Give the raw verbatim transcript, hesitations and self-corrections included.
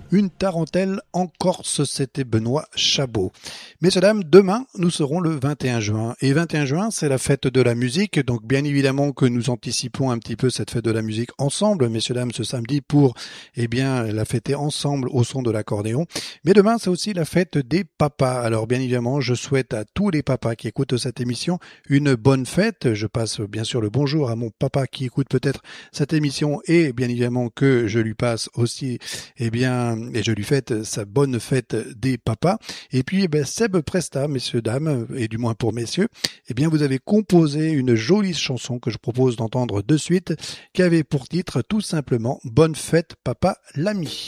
une tarentelle en Corse, c'était Benoît Chabot. Messieurs, dames, demain, nous serons le vingt et un juin. Et vingt et un juin, c'est la fête de la musique. Donc, bien évidemment que nous anticipons un petit peu cette fête de la musique ensemble, messieurs, dames, ce samedi pour, eh bien, la fêter ensemble au son de l'accordéon. Mais demain, c'est aussi la fête des papas. Alors, bien évidemment, je souhaite à tous les papas qui écoutent cette émission une bonne fête. Je passe, bien sûr, le bonjour à mon papa qui écoute peut-être cette émission et, bien évidemment, que je lui passe aussi, eh bien, et je lui fête sa bonne fête des papas. Et puis, eh ben, Seb Presta, messieurs, dames, et du moins pour messieurs, eh bien, vous avez composé une jolie chanson que je propose d'entendre de suite, qui avait pour titre tout simplement Bonne fête, papa, l'ami.